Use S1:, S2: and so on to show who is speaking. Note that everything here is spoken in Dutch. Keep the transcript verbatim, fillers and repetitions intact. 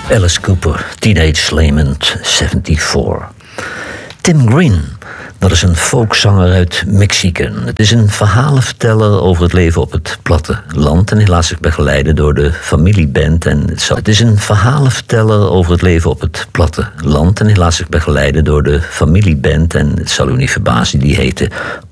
S1: Alice Cooper, Teenage Lament zevenenzeventig. Tim Green, dat is een folkzanger uit Michigan. Het is een verhalenverteller over het leven op het platteland en hij laat zich begeleiden door de familieband. En het, zal... het is een verhalenverteller over het leven op het platteland en hij laat zich begeleiden door de familieband. En het zal u niet verbazen, die heette